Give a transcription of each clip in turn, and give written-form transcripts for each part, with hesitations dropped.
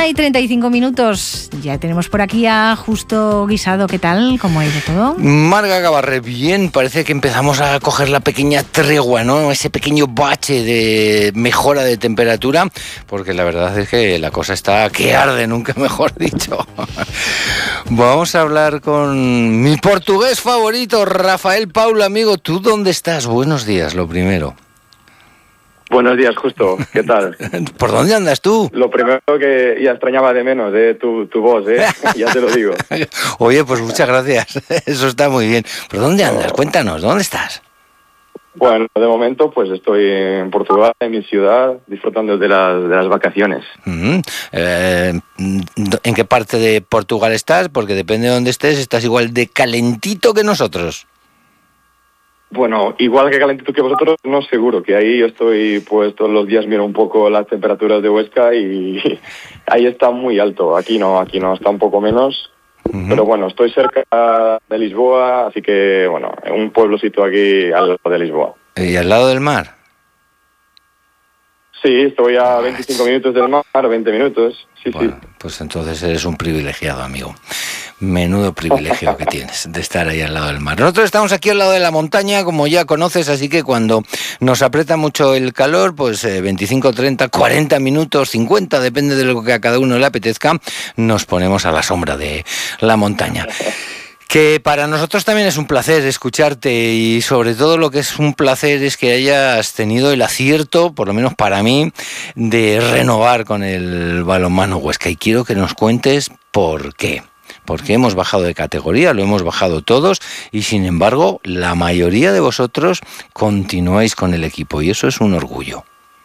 1:35. Ya tenemos por aquí a Justo Guisado. ¿Qué tal? ¿Cómo ha ido todo? Marga Gabarre, bien, parece que empezamos a coger la pequeña tregua, ¿no? Ese pequeño bache de mejora de temperatura, porque la verdad es que la cosa está que arde, nunca mejor dicho. Vamos a hablar con mi portugués favorito, Rafael Paulo, amigo. ¿Tú dónde estás? Buenos días, lo primero. Buenos días, Justo. ¿Qué tal? ¿Por dónde andas tú? Lo primero que ya extrañaba de menos, tu voz, ya te lo digo. Oye, pues muchas gracias. Eso está muy bien. ¿Por dónde andas? Cuéntanos, ¿dónde estás? Bueno, de momento pues estoy en Portugal, en mi ciudad, disfrutando de las vacaciones. ¿En qué parte de Portugal estás? Porque depende de dónde estés, estás igual de calentito que nosotros. Bueno, igual que calentito que vosotros, no seguro, que ahí yo estoy, pues todos los días miro un poco las temperaturas de Huesca y ahí está muy alto. Aquí no, está un poco menos. Uh-huh. Pero bueno, estoy cerca de Lisboa, así que bueno, un pueblocito aquí al lado de Lisboa. ¿Y al lado del mar? Sí, estoy a 25 minutos del mar, 20 minutos, sí, bueno, sí. Pues entonces eres un privilegiado, amigo. Menudo privilegio que tienes de estar ahí al lado del mar. Nosotros estamos aquí al lado de la montaña, como ya conoces, así que cuando nos aprieta mucho el calor, pues 25, 30, 40 minutos, 50, depende de lo que a cada uno le apetezca, nos ponemos a la sombra de la montaña. Que para nosotros también es un placer escucharte y sobre todo lo que es un placer es que hayas tenido el acierto, por lo menos para mí, de renovar con el balonmano Huesca. Y quiero que nos cuentes por qué. Porque hemos bajado de categoría, lo hemos bajado todos y sin embargo la mayoría de vosotros continuáis con el equipo y eso es un orgullo.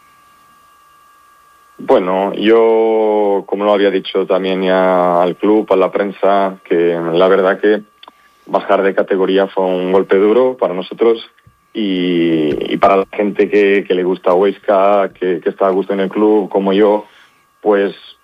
Bueno, yo, como lo había dicho también ya al club, a la prensa, que la verdad que bajar de categoría fue un golpe duro para nosotros y para la gente que le gusta Huesca, que está a gusto en el club, como yo, pues